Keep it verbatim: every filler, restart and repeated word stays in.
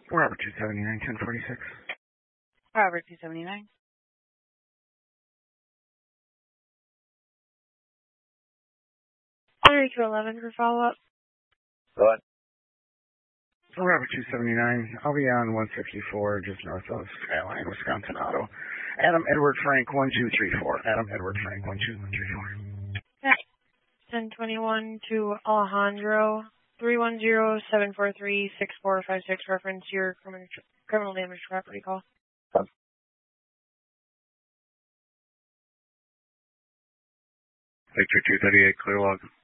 Robert two seventy-nine, ten forty-six. Robert two seventy-nine. Henry two eleven for follow-up. Go ahead. Robert two seventy-nine, I'll be on one fifty-four, just north of Skyline, Wisconsin Auto. Adam Edward Frank one two three four. Adam Edward Frank one two three four. Okay. ten twenty-one to Alejandro, three one zero, seven four three, six four five six, reference your criminal, criminal damage property call. Victor two thirty-eight, clear log.